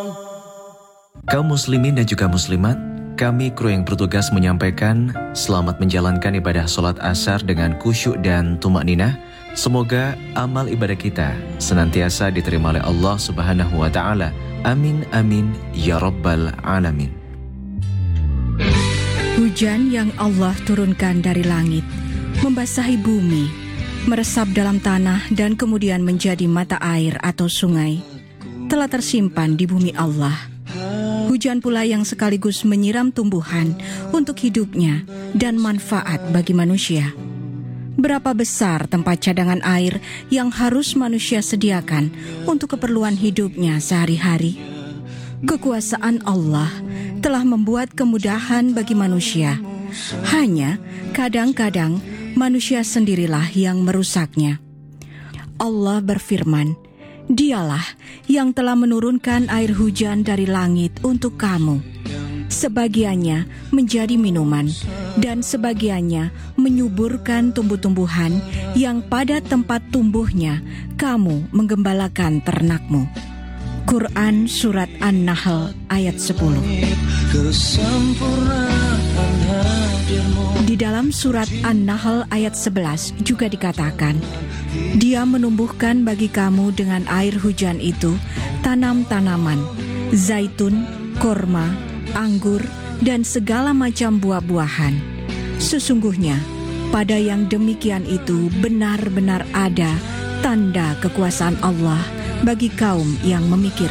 Kaum muslimin dan juga muslimat, kami kru yang bertugas menyampaikan selamat menjalankan ibadah sholat asar dengan khusyuk dan tumakninah. Semoga amal ibadah kita senantiasa diterima oleh Allah Subhanahu wa Ta'ala. Amin amin ya rabbal alamin. Hujan yang Allah turunkan dari langit membasahi bumi, meresap dalam tanah dan kemudian menjadi mata air atau sungai, telah tersimpan di bumi Allah. Hujan pula yang sekaligus menyiram tumbuhan untuk hidupnya dan manfaat bagi manusia. Berapa besar tempat cadangan air yang harus manusia sediakan untuk keperluan hidupnya sehari-hari? Kekuasaan Allah telah membuat kemudahan bagi manusia. Hanya kadang-kadang manusia sendirilah yang merusaknya. Allah berfirman, Dialah yang telah menurunkan air hujan dari langit untuk kamu. Sebagiannya menjadi minuman, dan sebagiannya menyuburkan tumbuh-tumbuhan yang pada tempat tumbuhnya kamu menggembalakan ternakmu. Quran Surat An-Nahl ayat 10. Di dalam Surat An-Nahl ayat 11 juga dikatakan, Dia menumbuhkan bagi kamu dengan air hujan itu tanam-tanaman, zaitun, korma, anggur, dan segala macam buah-buahan. Sesungguhnya, pada yang demikian itu benar-benar ada tanda kekuasaan Allah bagi kaum yang memikirkan.